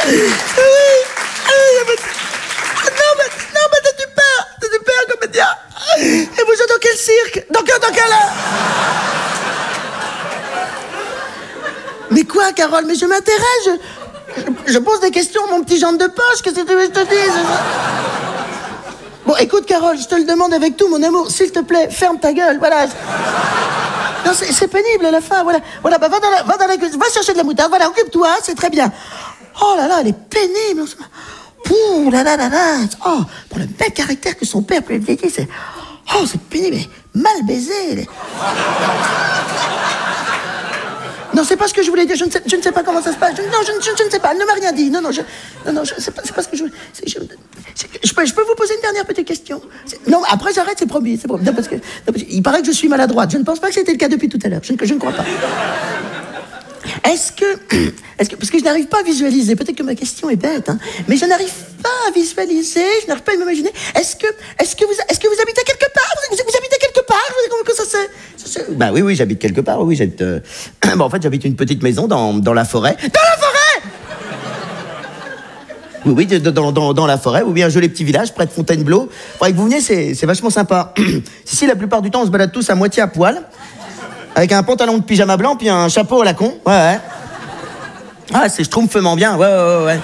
Non, mais t'es du père, comédien. Et vous êtes dans quel cirque? Dans quel... Mais quoi, Carole? Mais je m'intéresse, je pose des questions à mon petit genre de poche, qu'est-ce que tu veux que je te dise? Bon, écoute, Carole, je te le demande avec tout mon amour, s'il te plaît, ferme ta gueule, voilà. Non, c'est pénible à la fin, voilà, va va chercher de la moutarde, voilà, occupe-toi, c'est très bien. Oh là là, elle est pénible. Pouh là là là là. Oh, pour le même caractère que son père, plus vieilli, c'est... Oh, c'est pénible, mal baisé. Non, c'est pas ce que je voulais dire, je ne sais pas comment ça se passe. Non, je ne sais pas, elle ne m'a rien dit. Non, c'est pas ce que je voulais... Je peux vous poser une dernière petite question? Non, après j'arrête, c'est promis. Non, parce que il paraît que je suis maladroite. Je ne pense pas que c'était le cas depuis tout à l'heure. Je ne crois pas. Est-ce que... Parce que je n'arrive pas à visualiser, peut-être que ma question est bête, hein, mais je n'arrive pas à visualiser, je n'arrive pas à m'imaginer. Est-ce que vous habitez quelque part? Vous habitez quelque part? Comment que ça c'est... Bah oui, j'habite quelque part, oui, j'habite... Bon, en fait, j'habite une petite maison dans la forêt. Dans la forêt? Oui, dans la forêt, ou bien un joli petit village près de Fontainebleau. Faudrait que vous veniez, c'est vachement sympa. Ici, la plupart du temps, on se balade tous à moitié à poil, avec un pantalon de pyjama blanc, puis un chapeau à la con. Ouais. Ah, c'est schtroumpfement bien, ouais.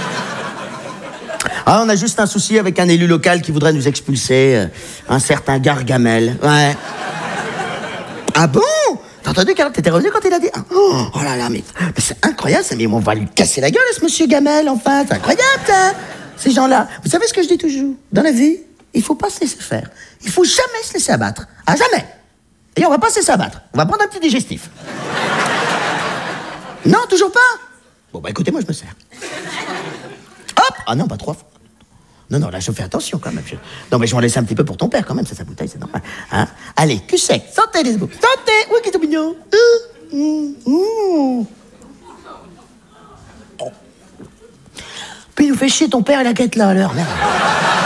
Ah, on a juste un souci avec un élu local qui voudrait nous expulser, un certain Gargamel, ouais. Ah bon? T'as entendu, Carole? T'étais revenu quand il a dit... Oh là là, mais c'est incroyable, ça, mais on va lui casser la gueule, ce monsieur Gamel, enfin, c'est incroyable, ça. Ces gens-là, vous savez ce que je dis toujours? Dans la vie, il faut pas se laisser faire. Il faut jamais se laisser abattre. Ah, jamais. Et on va pas se laisser abattre. On va prendre un petit digestif. Non, toujours pas? Bon, bah écoutez, moi, je me sers. Hop! Ah non, pas 3 fois. Non, là, je fais attention, quand même. Non, mais je vais en laisser un petit peu pour ton père, quand même. C'est sa bouteille, c'est normal. Hein? Allez, cul sec. Santé, les beaux. Santé! Oui, qui est tout mignon. Puis il nous fait chier ton père et la quête là, à l'heure. Merde.